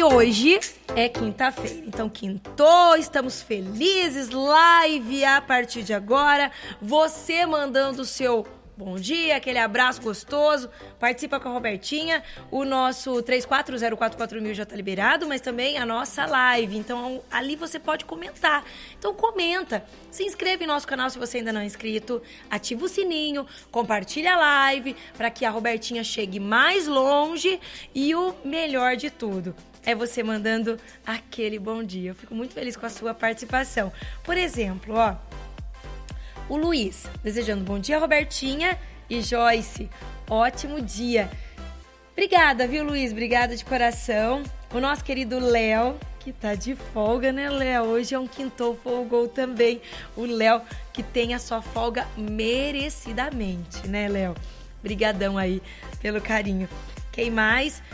E hoje é quinta-feira, então quintou, estamos felizes, live a partir de agora, você mandando o seu bom dia, aquele abraço gostoso, participa com a Robertinha, o nosso 34044000 já tá liberado, mas também a nossa live, então ali você pode comentar, então comenta, se inscreve em nosso canal se você ainda não é inscrito, ativa o sininho, compartilha a live, para que a Robertinha chegue mais longe e o melhor de tudo é você mandando aquele bom dia. Eu fico muito feliz com a sua participação. Por exemplo, ó, o Luiz, desejando bom dia, Robertinha e Joyce. Ótimo dia. Obrigada, viu, Luiz? Obrigada de coração. O nosso querido Léo, que tá de folga, né, Léo? Hoje é um quintou, folgou também. O Léo, que tem a sua folga merecidamente, né, Léo? Brigadão aí pelo carinho. Quem mais?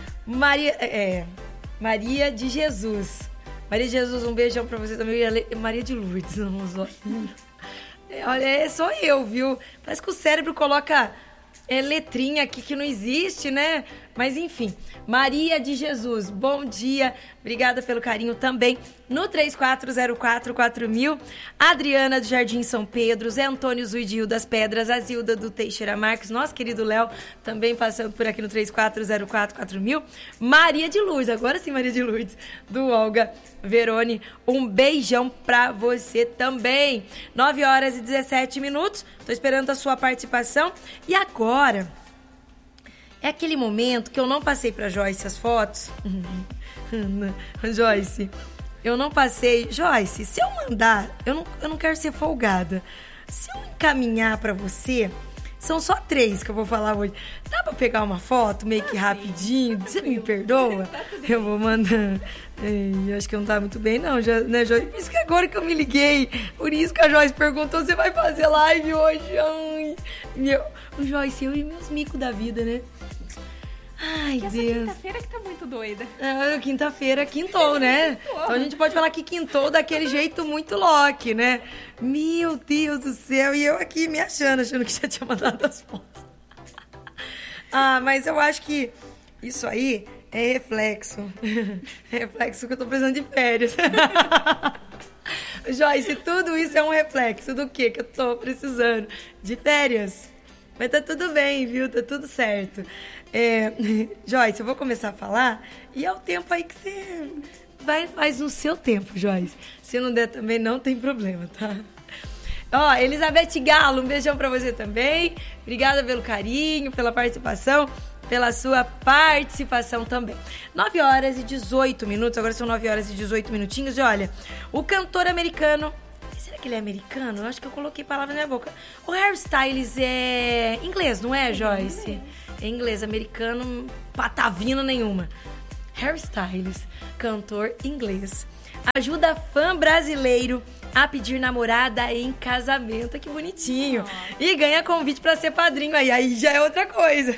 Maria de Jesus. Maria de Jesus, um beijão pra você também. Maria de Lourdes, não usou. Olha, sou eu, viu? Parece que o cérebro coloca letrinha aqui que não existe, né? Mas enfim, Maria de Jesus, bom dia. Obrigada pelo carinho também. No 34044000, Adriana do Jardim São Pedro, Zé Antônio Zuidio das Pedras, a Zilda do Teixeira Marques, nosso querido Léo, também passando por aqui no 34044000. Maria de Lourdes, agora sim Maria de Lourdes, do Olga Verone. Um beijão pra você também. 9h17. Tô esperando a sua participação. E agora é aquele momento que eu não passei pra Joyce as fotos. Joyce, eu não passei. Joyce, se eu mandar, eu não quero ser folgada. Se eu encaminhar pra você, são só 3 que eu vou falar hoje. Dá pra pegar uma foto meio que rapidinho? Você me perdoa? Eu vou mandar. Eu acho que não tá muito bem, não, já, né, Joyce? Por isso que agora que eu me liguei. Por isso que a Joyce perguntou: você vai fazer live hoje? Ai, Joyce, eu e meus micos da vida, né? Ai, Deus. Essa quinta-feira que tá muito doida. Quinta-feira quintou, né? Então a gente pode falar que quintou daquele jeito muito Loki, né? Meu Deus do céu. E eu aqui me achando que já tinha mandado as fotos. Mas eu acho que isso aí é reflexo. É reflexo que eu tô precisando de férias. Joyce, tudo isso é um reflexo do quê? Que eu tô precisando de férias. Mas tá tudo bem, viu? Tá tudo certo. Joyce, eu vou começar a falar e é o tempo aí que você faz no seu tempo, Joyce. Se não der também, não tem problema, tá? Ó, Elizabeth Galo, um beijão pra você também. Obrigada pelo carinho, pela participação, pela sua participação também. 9h18, agora são 9h18 minutinhos. E olha, o cantor americano... Será que ele é americano? Eu acho que eu coloquei palavra na minha boca. O Harry Styles é inglês, não é, Joyce? É inglês, americano, patavina nenhuma. Harry Styles, cantor inglês, ajuda fã brasileiro a pedir namorada em casamento. Que bonitinho. E ganha convite pra ser padrinho aí já é outra coisa.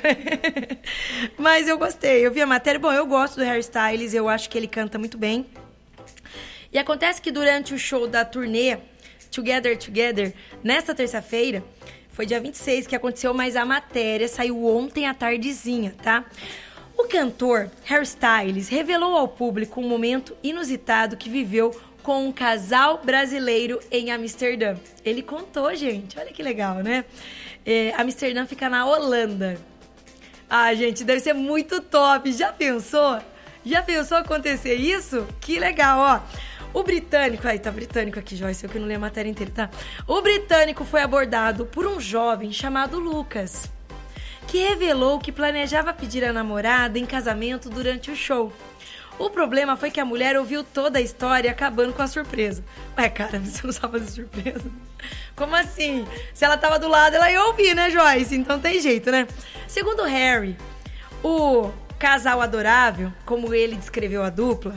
Mas eu gostei, eu vi a matéria. Bom, eu gosto do Harry Styles, eu acho que ele canta muito bem. E acontece que durante o show da turnê Together, nesta terça-feira, foi dia 26 que aconteceu, mas a matéria saiu ontem à tardezinha, tá? O cantor Harry Styles revelou ao público um momento inusitado que viveu com um casal brasileiro em Amsterdã. Ele contou, gente, olha que legal, né? Amsterdã fica na Holanda. Gente, deve ser muito top. Já pensou? Já pensou acontecer isso? Que legal, ó. O britânico... tá britânico aqui, Joyce, eu que não li a matéria inteira, tá? O britânico foi abordado por um jovem chamado Lucas, que revelou que planejava pedir a namorada em casamento durante o show. O problema foi que a mulher ouviu toda a história, acabando com a surpresa. Cara, você não sabe fazer surpresa? Como assim? Se ela tava do lado, ela ia ouvir, né, Joyce? Então tem jeito, né? Segundo Harry, o casal adorável, como ele descreveu a dupla,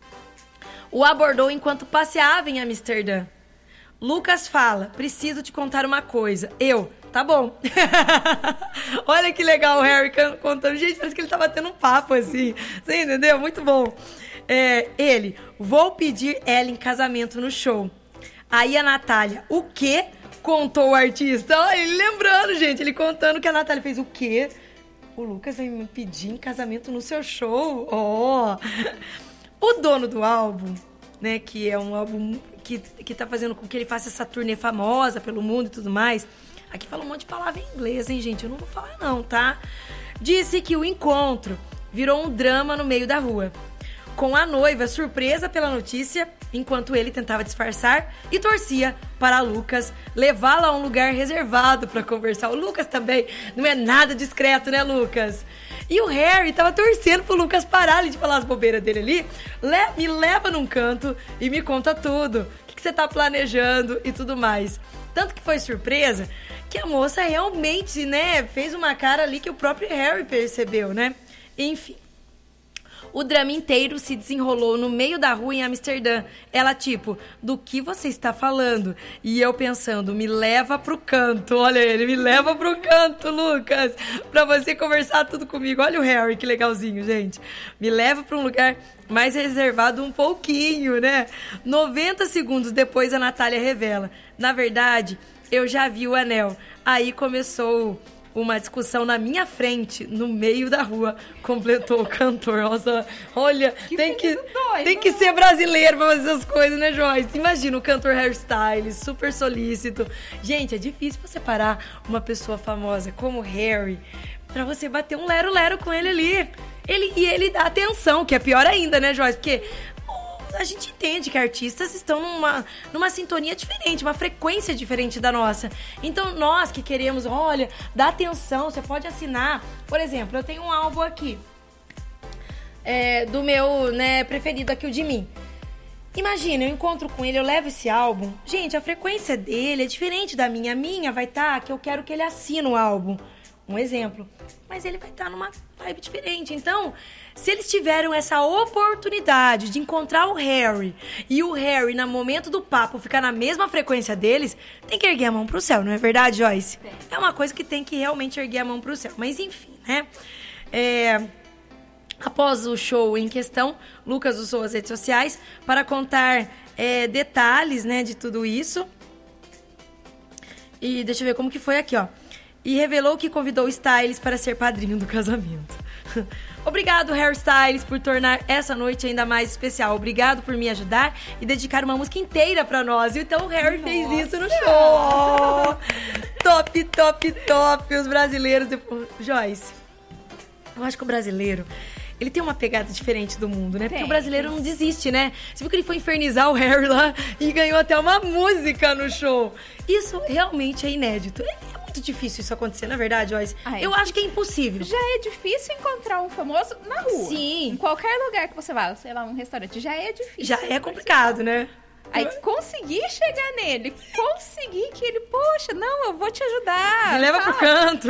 o abordou enquanto passeava em Amsterdã. Lucas fala: preciso te contar uma coisa. Tá bom. Olha que legal o Harry contando. Gente, parece que ele tá batendo um papo assim. Você entendeu? Muito bom. Ele: vou pedir ela em casamento no show. Aí a Natália: o quê? Contou o artista. Olha, ele lembrando, gente. Ele contando que a Natália fez o quê? O Lucas vai me pedir em casamento no seu show. O dono do álbum, né, que é um álbum que tá fazendo com que ele faça essa turnê famosa pelo mundo e tudo mais. Aqui fala um monte de palavra em inglês, hein, gente? Eu não vou falar não, tá? Disse que o encontro virou um drama no meio da rua, com a noiva surpresa pela notícia, enquanto ele tentava disfarçar e torcia para Lucas levá-la a um lugar reservado para conversar. O Lucas também não é nada discreto, né, Lucas? E o Harry tava torcendo pro Lucas parar ali de falar as bobeiras dele ali. Me leva num canto e me conta tudo. O que você tá planejando e tudo mais. Tanto que foi surpresa que a moça realmente, né, fez uma cara ali que o próprio Harry percebeu, né? Enfim. O drama inteiro se desenrolou no meio da rua em Amsterdã. Ela, tipo, do que você está falando? E eu pensando, me leva pro canto. Olha ele, me leva pro canto, Lucas. Pra você conversar tudo comigo. Olha o Harry, que legalzinho, gente. Me leva pra um lugar mais reservado um pouquinho, né? 90 segundos depois a Natália revela. Na verdade, eu já vi o anel. Aí começou uma discussão na minha frente, no meio da rua, completou o cantor. Nossa, olha, tem que ser brasileiro pra fazer essas coisas, né, Joyce? Imagina o cantor Harry Styles, super solícito. Gente, é difícil você parar uma pessoa famosa como Harry pra você bater um lero-lero com ele ali. Ele dá atenção, que é pior ainda, né, Joyce? Porque a gente entende que artistas estão numa sintonia diferente, uma frequência diferente da nossa. Então, nós que queremos, olha, dá atenção, você pode assinar. Por exemplo, eu tenho um álbum aqui, do meu, né, preferido aqui, o de mim. Imagina, eu encontro com ele, eu levo esse álbum. Gente, a frequência dele é diferente da minha. A minha vai estar que eu quero que ele assine o álbum. Um exemplo. Mas ele vai estar numa vibe diferente. Então, se eles tiveram essa oportunidade de encontrar o Harry e o Harry, no momento do papo, ficar na mesma frequência deles, tem que erguer a mão pro céu, não é verdade, Joyce? É uma coisa que tem que realmente erguer a mão pro céu. Mas enfim, né? Após o show em questão, Lucas usou as redes sociais para contar detalhes, né, de tudo isso. E deixa eu ver como que foi aqui, ó. E revelou que convidou o Styles para ser padrinho do casamento. Obrigado, Harry Styles, por tornar essa noite ainda mais especial. Obrigado por me ajudar e dedicar uma música inteira pra nós. Então o Harry fez isso no show. Top, top, top. Os brasileiros... Joyce, eu acho que o brasileiro... ele tem uma pegada diferente do mundo, né? Porque o brasileiro não desiste, né? Você viu que ele foi infernizar o Harry lá e ganhou até uma música no show. Isso realmente é inédito. É muito difícil isso acontecer, na verdade, Joyce. Eu acho que é impossível. Já é difícil encontrar um famoso na rua. Sim. Em qualquer lugar que você vá, sei lá, um restaurante, já é difícil. Já é complicado, né? Aí conseguir chegar nele, conseguir que ele, poxa, não, eu vou te ajudar. Me leva pro canto.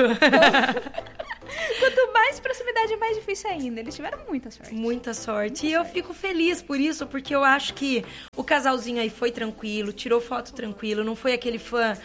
Quanto mais proximidade, mais difícil ainda. Eles tiveram muita sorte. Muita sorte. E eu fico feliz por isso, porque eu acho que o casalzinho aí foi tranquilo, tirou foto tranquilo, não foi aquele fã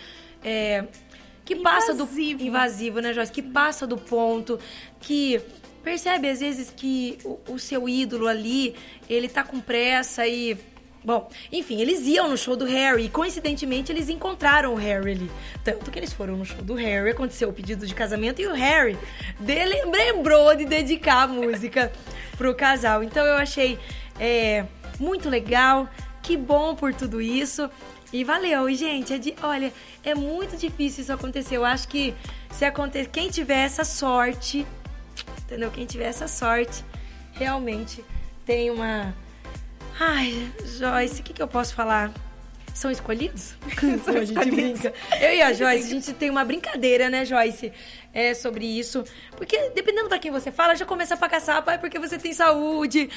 que passa do... invasivo, né, Joyce? Que passa do ponto, que percebe às vezes que o seu ídolo ali, ele tá com pressa e... Bom, enfim, eles iam no show do Harry e, coincidentemente, eles encontraram o Harry ali. Tanto que eles foram no show do Harry, aconteceu o pedido de casamento e o Harry lembrou de dedicar a música pro casal. Então, eu achei muito legal, que bom por tudo isso. E valeu, e gente, olha, é muito difícil isso acontecer. Eu acho que se acontecer, quem tiver essa sorte, entendeu? Quem tiver essa sorte, realmente tem uma... Ai, Joyce, o que eu posso falar? São escolhidos? A gente brinca. Eu e a Joyce, a gente tem uma brincadeira, né, Joyce? Sobre isso. Porque, dependendo pra quem você fala, já começa a pagar pai porque você tem saúde.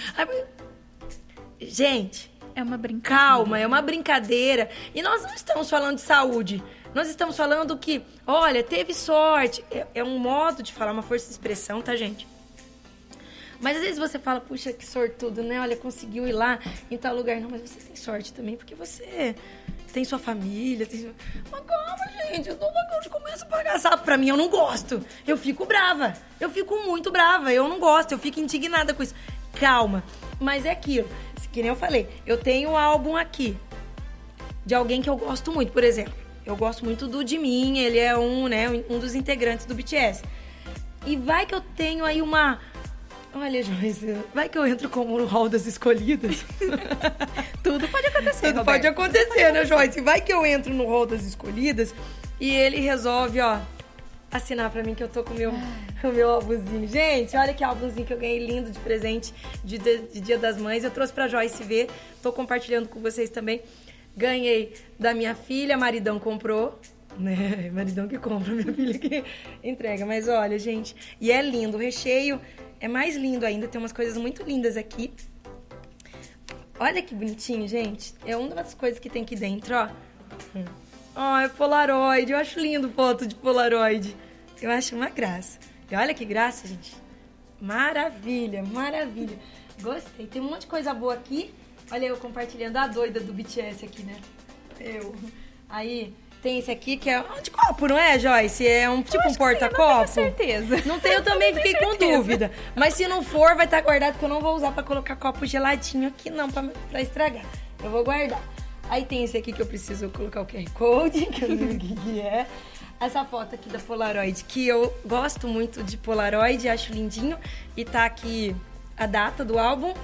Gente... é uma brincadeira. Calma, é uma brincadeira. E nós não estamos falando de saúde. Nós estamos falando que, olha, teve sorte. É um modo de falar, uma força de expressão, tá, gente? Mas às vezes você fala, puxa, que sortudo, né? Olha, conseguiu ir lá em tal lugar. Não, mas você tem sorte também, porque você tem sua família. Mas calma, gente, eu começo a pagar sapo. Pra mim, eu não gosto. Eu fico brava. Eu fico muito brava. Eu não gosto, eu fico indignada com isso. Calma. Mas é aquilo. Que nem eu falei, eu tenho um álbum aqui de alguém que eu gosto muito, por exemplo. Eu gosto muito do Jimin, ele é um dos integrantes do BTS. E vai que eu tenho aí Olha, Joyce, vai que eu entro como no hall das escolhidas. Tudo pode acontecer, Tudo pode acontecer, né, Joyce? Vai que eu entro no hall das escolhidas e ele resolve, ó, assinar pra mim que eu tô com o meu álbumzinho. Gente, olha que álbumzinho que eu ganhei lindo de presente de Dia das Mães. Eu trouxe pra Joyce ver, tô compartilhando com vocês também. Ganhei da minha filha, maridão comprou. Né? Maridão que compra, minha filha que entrega. Mas olha, gente, e é lindo. O recheio é mais lindo ainda. Tem umas coisas muito lindas aqui. Olha que bonitinho, gente. É uma das coisas que tem aqui dentro, ó. Ó, é Polaroid. Eu acho lindo foto de Polaroid. Eu acho uma graça. E olha que graça, gente. Maravilha, maravilha. Gostei. Tem um monte de coisa boa aqui. Olha eu compartilhando a doida do BTS aqui, né? Aí... Tem esse aqui que é de copo, não é, Joyce? É tipo um porta-copo? Não tenho certeza. Não tenho, eu também fiquei com dúvida. Mas se não for, vai estar guardado, porque eu não vou usar pra colocar copo geladinho aqui, não, pra estragar. Eu vou guardar. Aí tem esse aqui que eu preciso colocar o QR Code, que eu não sei o que é. Essa foto aqui da Polaroid, que eu gosto muito de Polaroid, acho lindinho. E tá aqui a data do álbum.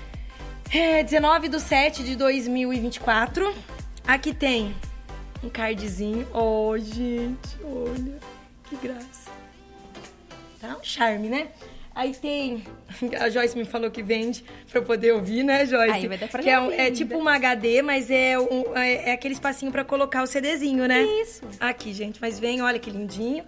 19/7/2024. Aqui tem... um cardzinho. Oh, gente, olha. Que graça. Tá um charme, né? Aí tem... A Joyce me falou que vende pra eu poder ouvir, né, Joyce? Aí vai dar pra que é tipo uma HD, mas é aquele espacinho pra colocar o CDzinho, né? Isso. Aqui, gente. Mas vem, olha que lindinho.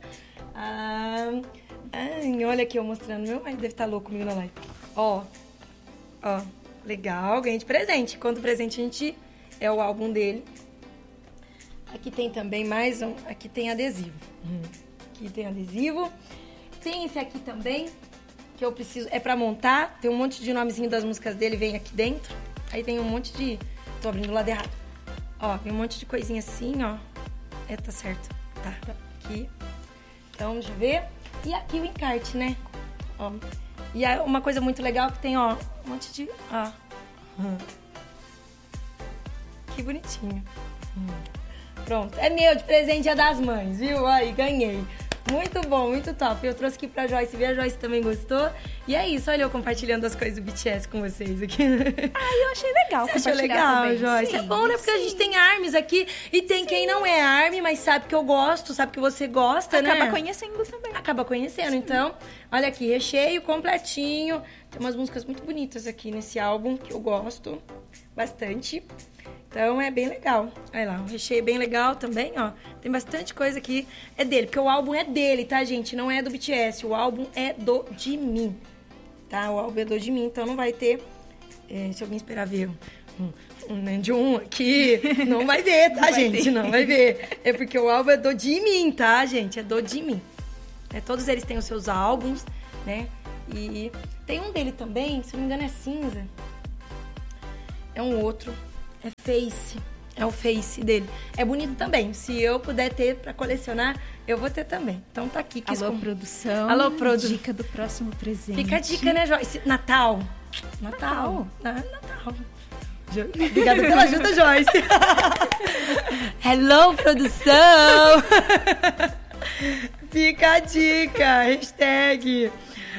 Olha aqui eu mostrando. Meu marido deve estar louco comigo na live. Ó. Legal. Ganhei de presente. Quando presente a gente... É o álbum dele. Aqui tem também mais um... Aqui tem adesivo. Aqui tem adesivo. Tem esse aqui também, que eu preciso... É pra montar. Tem um monte de nomezinho das músicas dele, vem aqui dentro. Aí tem um monte de... Tô abrindo o lado errado. Ó, tem um monte de coisinha assim, ó. Tá certo. Tá, aqui. Então, deixa eu ver. E aqui o encarte, né? Ó. E uma coisa muito legal que tem, ó, um monte de... Ó. Que bonitinho. Pronto, é meu de presente Dia das Mães, viu? Aí, ganhei. Muito bom, muito top. Eu trouxe aqui pra Joyce ver, a Joyce também gostou. E é isso, olha eu compartilhando as coisas do BTS com vocês aqui. Eu achei legal. Você achou legal, também. Joyce? Sim, é bom, né? Porque a gente tem ARMYs aqui e tem quem não é ARMY, mas sabe que eu gosto, sabe que você gosta, né? Acaba conhecendo também. Acaba conhecendo, então. Olha aqui, recheio completinho. Tem umas músicas muito bonitas aqui nesse álbum que eu gosto bastante. Então, é bem legal. Olha lá, o recheio é bem legal também, ó. Tem bastante coisa aqui. É dele, porque o álbum é dele, tá, gente? Não é do BTS. O álbum é do Jimin, tá? O álbum é do Jimin, então não vai ter... se alguém esperar ver um Namjoon aqui, não vai ver, tá, gente? Não vai ver. É porque o álbum é do Jimin, tá, gente? É do Jimin. Todos eles têm os seus álbuns, né? E tem um dele também, se não me engano é cinza. É um outro... É Face. É o Face dele. É bonito também. Se eu puder ter pra colecionar, eu vou ter também. Então tá aqui. Alô, produção. Alô, dica do próximo presente. Fica a dica, né, Joyce? Natal. Natal. Obrigada pela ajuda, Joyce. Hello, produção. Fica a dica. Hashtag...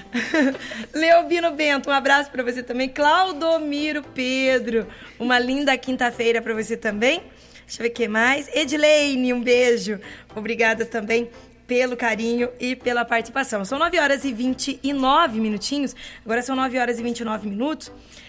Leobino Bento, um abraço pra você também. Claudomiro Pedro, uma linda quinta-feira pra você também. Deixa eu ver o que mais. Edilene, um beijo. Obrigada também pelo carinho e pela participação. São 9h29 minutinhos. Agora são 9h29 minutos.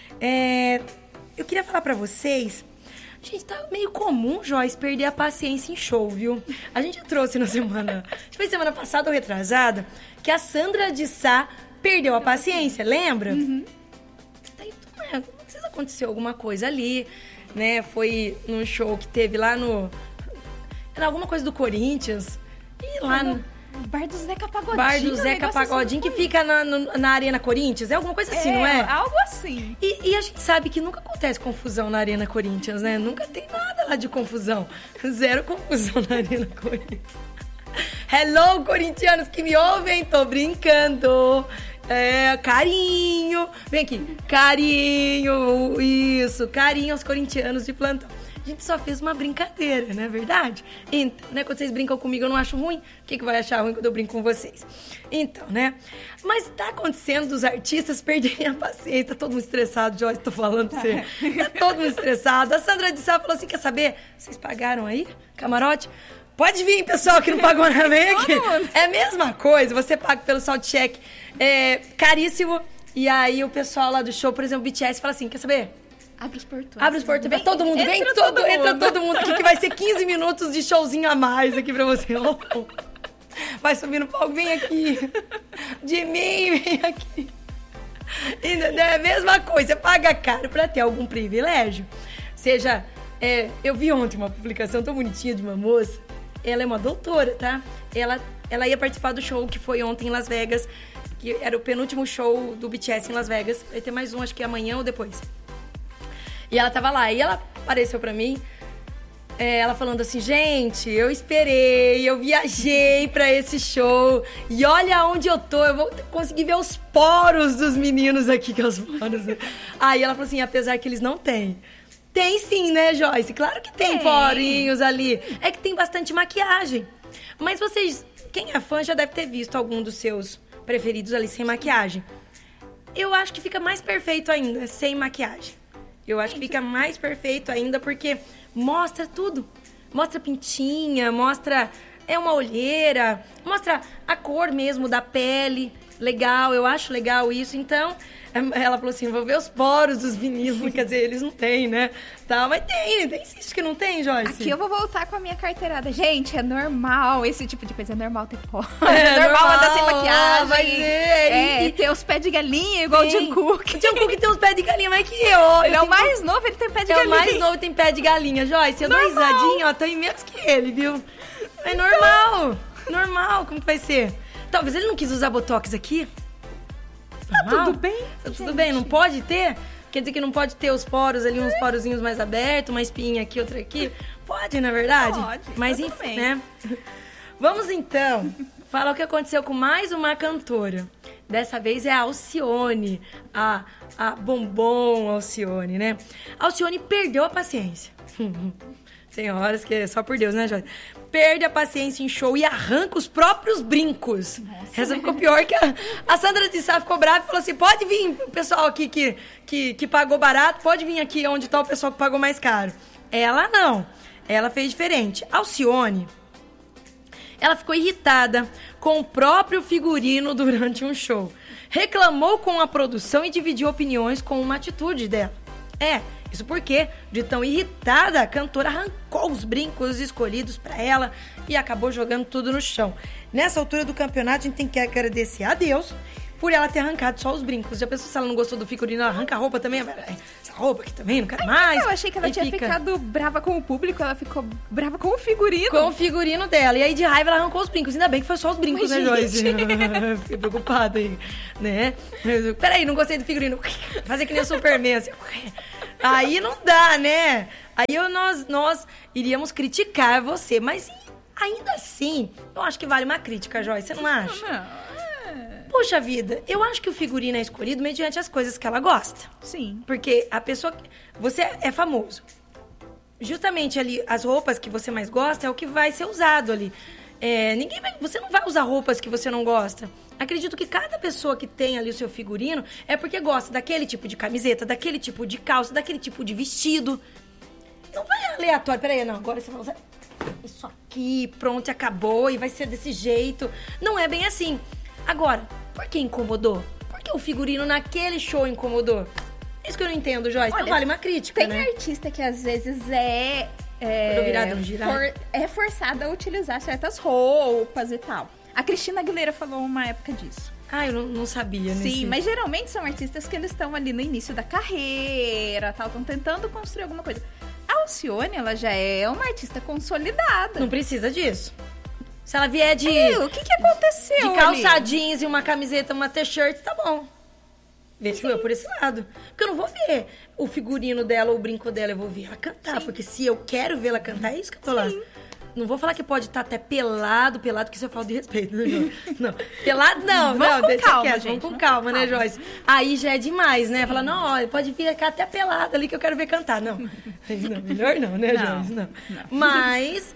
Eu queria falar pra vocês... Gente, tá meio comum, Joyce, perder a paciência em show, viu? A gente trouxe na semana... Acho que foi semana passada ou retrasada, que a Sandra de Sá perdeu a paciência, lembra? Uhum. Não sei se aconteceu alguma coisa ali, né? Foi num show que teve lá no... Era alguma coisa do Corinthians. E lá no... Bar do Zeca Pagodinho. Bar do Zeca Pagodinho, que fica na Arena Corinthians. É alguma coisa assim, não é? Algo assim. E a gente sabe que nunca acontece confusão na Arena Corinthians, né? Nunca tem nada lá de confusão. Zero confusão na Arena Corinthians. Hello, corintianos que me ouvem. Tô brincando. Carinho. Vem aqui. Carinho. Isso. Carinho aos corintianos de plantão. A gente só fez uma brincadeira, não é verdade? Então, né, quando vocês brincam comigo, eu não acho ruim. O que vai achar ruim quando eu brinco com vocês? Então, né? Mas tá acontecendo dos artistas perderem a paciência. Tá todo mundo estressado, Joyce, tô falando pra você. Tá todo mundo estressado. A Sandra de Sá falou assim, quer saber? Vocês pagaram aí? Camarote? Pode vir, pessoal, que não pagou nada, vem aqui. É a mesma coisa, você paga pelo Soundcheck, é caríssimo. E aí o pessoal lá do show, por exemplo, o BTS, fala assim, quer saber? Abre os portões. Abre os portões, vem todo mundo, entra todo mundo aqui, que vai ser 15 minutos de showzinho a mais aqui pra você. Vai subir no palco, vem aqui. De mim, vem aqui. É a mesma coisa, você paga caro pra ter algum privilégio. Seja, eu vi ontem uma publicação tão bonitinha de uma moça. Ela é uma doutora, tá? Ela ia participar do show que foi ontem em Las Vegas, que era o penúltimo show do BTS em Las Vegas. Vai ter mais um, acho que amanhã ou depois. E ela tava lá, e ela apareceu pra mim, ela falando assim, gente, eu esperei, eu viajei pra esse show, e olha onde eu tô, eu vou conseguir ver os poros dos meninos aqui, que é os poros. Aí ela falou assim, apesar que eles não têm. Tem sim, né, Joyce? Claro que tem porinhos ali. É que tem bastante maquiagem. Mas vocês, quem é fã já deve ter visto algum dos seus preferidos ali sem maquiagem. Eu acho que fica mais perfeito ainda sem maquiagem. Eu acho que fica mais perfeito ainda porque mostra tudo. Mostra pintinha, mostra uma olheira, mostra a cor mesmo da pele. Legal, eu acho legal isso. Então, ela falou assim, vou ver os poros dos meninos. Quer dizer, eles não têm, né? Tá, mas tem insiste que não tem, Joyce. Aqui eu vou voltar com a minha carteirada. Gente, é normal esse tipo de coisa. É normal ter pó. É normal andar sem maquiagem. Vai ser. Ter os pés de galinha igual o Jungkook. O Jungkook tem uns pés de galinha mais que eu. Ele é o mais novo, ele tem pé de galinha. É o mais novo, tem pé de galinha. Joyce, eu dou risadinha, ó, tô em menos que ele, viu? É normal. Normal, como que vai ser? Talvez ele não quis usar botox aqui. Tá tudo bem? Tá tudo bem, não pode ter? Quer dizer que não pode ter os poros ali, uns porozinhos mais abertos, uma espinha aqui, outra aqui? Pode, na verdade? Pode. Mas enfim, né? Vamos então falar o que aconteceu com mais uma cantora. Dessa vez é a Alcione, a bombom Alcione, né? A Alcione perdeu a paciência. Tem horas que é só por Deus, né, Joyce? Perde a paciência em show e arranca os próprios brincos. Nossa. Essa ficou pior que a Sandra de Sá ficou brava e falou assim, pode vir o pessoal aqui que pagou barato, pode vir aqui onde tá o pessoal que pagou mais caro. Ela não. Ela fez diferente. A Alcione, ela ficou irritada com o próprio figurino durante um show. Reclamou com a produção e dividiu opiniões com uma atitude dela. Isso porque, de tão irritada, a cantora arrancou os brincos escolhidos pra ela e acabou jogando tudo no chão. Nessa altura do campeonato, a gente tem que agradecer a Deus por ela ter arrancado só os brincos. Já pensou se ela não gostou do figurino, ela arranca a roupa também? Essa roupa aqui também, não quero mais. Eu achei que ela tinha ficado brava com o público, ela ficou brava com o figurino. Com o figurino dela. E aí, de raiva, ela arrancou os brincos. Ainda bem que foi só os brincos, né, Joyce? Fiquei preocupada aí, né? Peraí, não gostei do figurino. Fazer que nem o Superman, assim. Aí não dá, né? Aí nós iríamos criticar você. Mas ainda assim, eu acho que vale uma crítica, Joyce. Você não acha? Não. Puxa vida, eu acho que o figurino é escolhido mediante as coisas que ela gosta. Sim. Porque a pessoa... Você é famoso. Justamente ali, as roupas que você mais gosta é o que vai ser usado ali. Você não vai usar roupas que você não gosta. Acredito que cada pessoa que tem ali o seu figurino é porque gosta daquele tipo de camiseta, daquele tipo de calça, daquele tipo de vestido. Não vai aleatório. Peraí, não. Agora você vai usar isso aqui, pronto, acabou e vai ser desse jeito. Não é bem assim. Agora, por que incomodou? Por que o figurino naquele show incomodou? Isso que eu não entendo, Joyce. Então vale uma crítica, né? Tem artista que às vezes é forçada a utilizar certas roupas e tal. A Cristina Aguilera falou uma época disso. Eu não sabia. Sim, mas geralmente são artistas que eles estão ali no início da carreira, tal, estão tentando construir alguma coisa. A Alcione, ela já é uma artista consolidada. Não precisa disso. Se ela vier de... o que aconteceu de calça jeans e uma camiseta, uma t-shirt, tá bom. Vejo eu por esse lado. Porque eu não vou ver o figurino dela ou o brinco dela, eu vou ver ela cantar. Sim. Porque se eu quero ver ela cantar, é isso que eu tô lá. não vou falar que pode estar até pelado, que isso é falta de respeito, né, Joyce? Não, pelado não, Vamos com deixa calma, quieto, gente, vamos com calma, né, Joyce? Aí já é demais, né? Fala, não, olha, pode ficar até pelado ali que eu quero ver cantar. Não, melhor não, né, Não, Joyce? Não. não. Mas